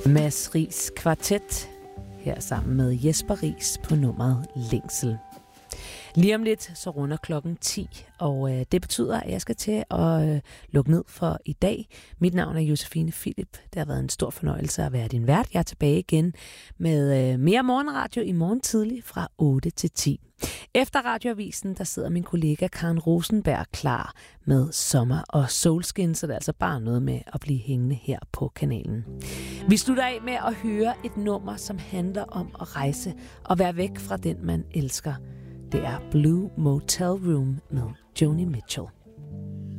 Mads Riis Kvartet her sammen med Jesper Riis på nummeret Længsel. Lige om lidt så runder klokken 10, og det betyder, at jeg skal til at lukke ned for i dag. Mit navn er Josefine Philip. Det har været en stor fornøjelse at være din vært. Jeg er tilbage igen med mere morgenradio i morgen tidlig fra 8 til 10. Efter radioavisen, der sidder min kollega Karen Rosenberg klar med Sommer og Solskin, så det er altså bare noget med at blive hængende her på kanalen. Vi slutter af med at høre et nummer, som handler om at rejse og være væk fra den, man elsker. Det er Blue Motel Room med Joni Mitchell.